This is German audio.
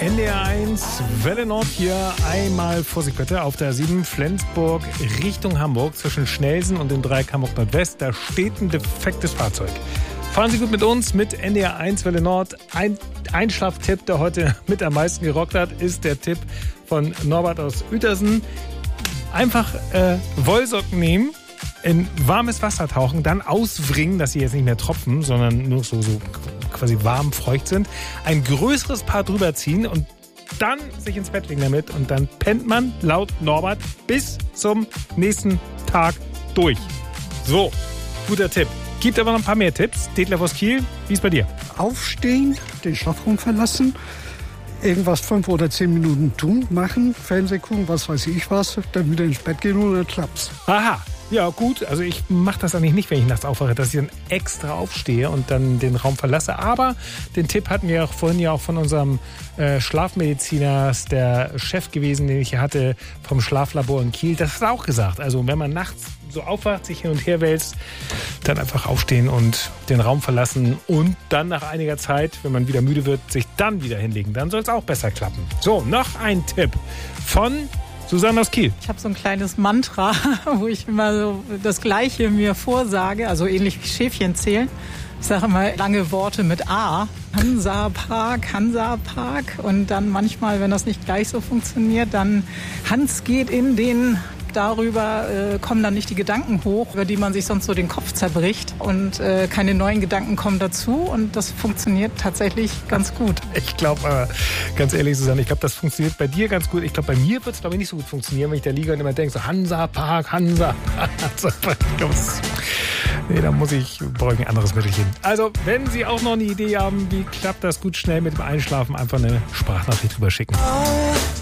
NDR1, Welle Nord hier, einmal Vorsicht bitte, auf der 7 Flensburg Richtung Hamburg zwischen Schnelsen und dem Dreieck Hamburg Nordwest. Da steht ein defektes Fahrzeug. Fahren Sie gut mit uns, mit NDR1 Welle Nord. Ein Einschlaftipp, der heute mit am meisten gerockt hat, ist der Tipp von Norbert aus Uetersen. Einfach Wollsocken nehmen, in warmes Wasser tauchen, dann auswringen, dass sie jetzt nicht mehr tropfen, sondern nur so quasi warm, feucht sind. Ein größeres Paar drüber ziehen und dann sich ins Bett legen damit. Und dann pennt man, laut Norbert, bis zum nächsten Tag durch. So, guter Tipp. Gibt aber noch ein paar mehr Tipps. Detlef aus Kiel, wie ist bei dir? Aufstehen, den Schlafraum verlassen, irgendwas 5 oder 10 Minuten tun, machen, Fernsehen gucken, was weiß ich was, dann wieder ins Bett gehen und dann klappt's. Aha, ja gut, also ich mache das eigentlich nicht, wenn ich nachts aufwache, dass ich dann extra aufstehe und dann den Raum verlasse. Aber den Tipp hatten wir auch vorhin ja auch von unserem Schlafmediziner, ist der Chef gewesen, den ich hier hatte, vom Schlaflabor in Kiel. Das hat er auch gesagt. Also wenn man nachts so aufwacht, sich hin und her wälzt, dann einfach aufstehen und den Raum verlassen und dann nach einiger Zeit, wenn man wieder müde wird, sich dann wieder hinlegen. Dann soll es auch besser klappen. So, noch ein Tipp von Susanne aus Kiel. Ich habe so ein kleines Mantra, wo ich immer so das Gleiche mir vorsage, also ähnlich wie Schäfchen zählen. Ich sage immer lange Worte mit A. Hansapark. Und dann manchmal, wenn das nicht gleich so funktioniert, dann Hans geht in den... Darüber kommen dann nicht die Gedanken hoch, über die man sich sonst so den Kopf zerbricht. Und keine neuen Gedanken kommen dazu. Und das funktioniert tatsächlich ganz gut. Ich glaube, ganz ehrlich, Susanne, ich glaube, das funktioniert bei dir ganz gut. Ich glaube, bei mir wird es, glaube ich, nicht so gut funktionieren, wenn ich da liege und immer denke, so Hansapark. Ich glaube, nee, da brauche ich ein anderes Mittelchen. Also, wenn Sie auch noch eine Idee haben, wie klappt das gut schnell mit dem Einschlafen, einfach eine Sprachnachricht drüber schicken.